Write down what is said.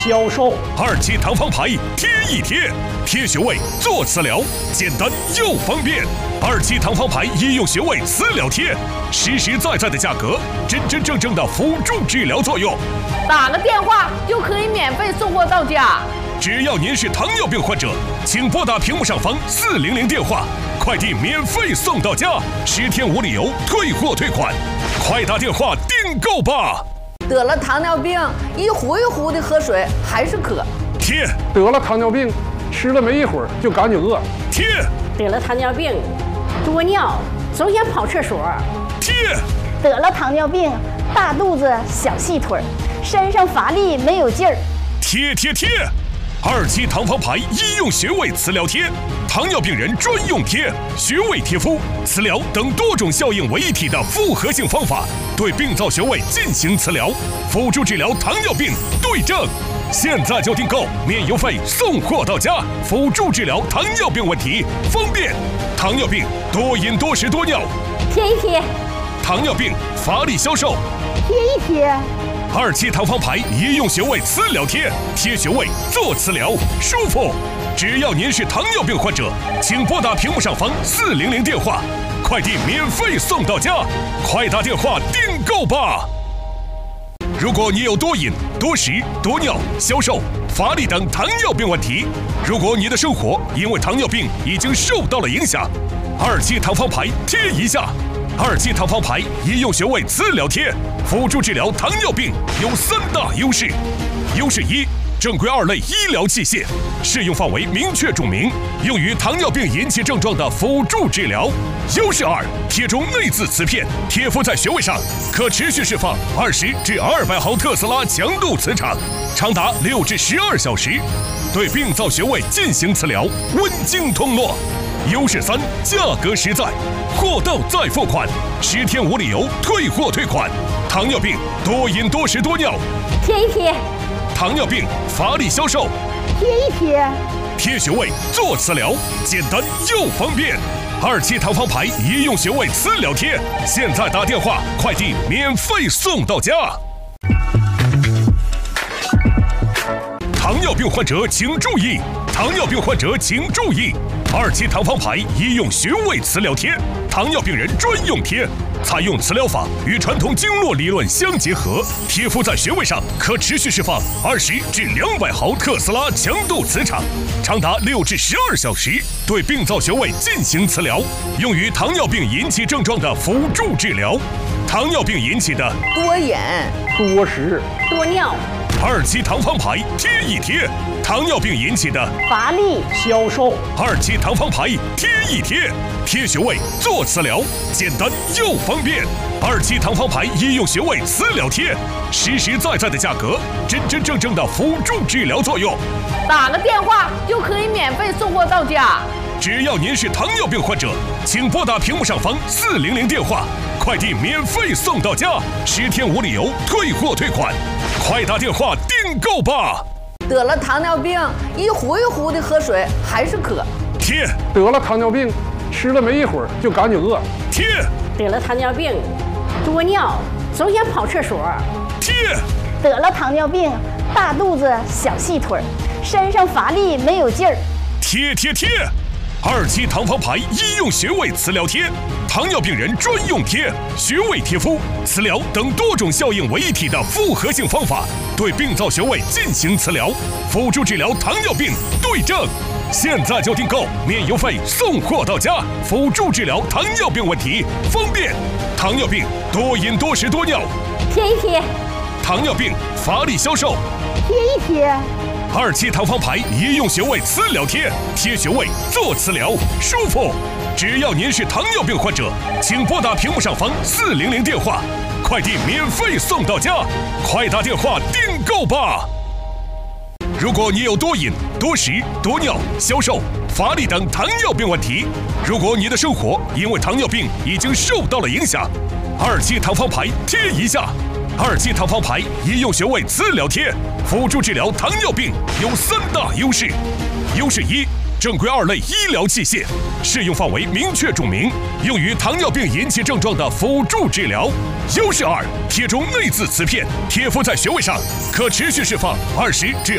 销售 2期糖方牌贴一贴，贴穴位做磁疗，简单又方便。2期糖方牌医用穴位磁疗贴，实实在在的价格，真真正正的辅助治疗作用。 打个电话就可以免费送货到家。 只要您是糖尿病患者，请拨打屏幕上方400电话，快递免费送到家，10天无理由退货退款，快打电话订购吧。 得了糖尿病，一壶一壶的喝水还是渴。 贴得了糖尿病，吃了没一会儿就感觉饿。 贴得了糖尿病，多尿，总想跑厕所。 贴得了糖尿病，大肚子小细腿，身上乏力没有劲儿。 贴贴贴！2期糖方牌医用穴位磁疗贴，糖尿病人专用贴，穴位贴敷、磁疗等多种效应为一体的复合性方法，对病灶穴位进行磁疗，辅助治疗糖尿病对症。现在就订购，免邮费送货到家，辅助治疗糖尿病问题，方便。糖尿病多饮多食多尿， 贴一贴； 糖尿病乏力消瘦， 贴一贴。 2期糖方牌医用穴位磁疗贴，贴穴位做磁疗，舒服。只要您是糖尿病患者，请拨打屏幕上方400电话，快递免费送到家，快打电话订购吧。如果你有多饮、多食、多尿、消瘦、乏力等糖尿病问题，如果你的生活因为糖尿病已经受到了影响，2期糖方牌贴一下。2期糖方牌医用穴位磁疗贴，辅助治疗糖尿病有3大优势。优势1，正规2类医疗器械，适用范围明确注明，用于糖尿病引起症状的辅助治疗。优势2，贴中内眦磁片，贴敷在穴位上，可持续释放20至200毫特斯拉强度磁场，长达6至12小时，对病灶穴位进行磁疗，温经通络。优势3，价格实在，货到再付款，10天无理由退货退款。糖尿病多饮多食多尿， 贴一贴； 糖尿病乏力消瘦， 贴一贴。 贴穴位做磁疗，简单又方便。2期糖方牌医用穴位磁疗贴，现在打电话，快递免费送到家。糖尿病患者请注意！糖尿病患者请注意！2期糖方牌医用穴位磁疗贴，糖尿病人专用贴，采用磁疗法与传统经络理论相结合，贴敷在穴位上，可持续释放20至200毫特斯拉强度磁场，长达6至12小时，对病灶穴位进行磁疗，用于糖尿病引起症状的辅助治疗。糖尿病引起的多饮、 多食、 多尿。 2期糖方牌贴一贴，糖尿病引起的乏力。 销售 2期糖方牌贴一贴，贴穴位做磁疗，简单又方便。2期糖方牌医用穴位磁疗贴，实实在在的价格，真真正正的辅助治疗作用。 打个电话就可以免费送货到家。 只要您是糖尿病患者，请拨打屏幕上方400电话，快递免费送到家，10天无理由退货退款，快打电话订购吧。 得了糖尿病，一壶一壶的喝水还是渴。 贴得了糖尿病，吃了没一会儿就感觉饿。 贴得了糖尿病，多尿，总想跑厕所。 贴得了糖尿病，大肚子小细腿，身上乏力没有劲儿。 贴贴贴！2期糖方牌医用穴位磁疗贴，糖尿病人专用贴，穴位贴敷、磁疗等多种效应为一体的复合性方法，对病灶穴位进行磁疗，辅助治疗糖尿病对症。现在就订购，免邮费送货到家，辅助治疗糖尿病问题，方便。糖尿病多饮多食多尿， 贴一贴； 糖尿病乏力消瘦， 贴一贴。 2期糖方牌医用穴位磁疗贴，贴穴位做磁疗，舒服。只要您是糖尿病患者，请拨打屏幕上方400电话，快递免费送到家，快打电话订购吧。如果你有多饮、多食、多尿、消瘦、乏力等糖尿病问题，如果你的生活因为糖尿病已经受到了影响，2期糖方牌贴一下。2期糖方牌医用穴位磁疗贴，辅助治疗糖尿病有3大优势。优势1，正规2类医疗器械，适用范围明确注明，用于糖尿病引起症状的辅助治疗。优势2，贴中内眦磁片，贴敷在穴位上，可持续释放20至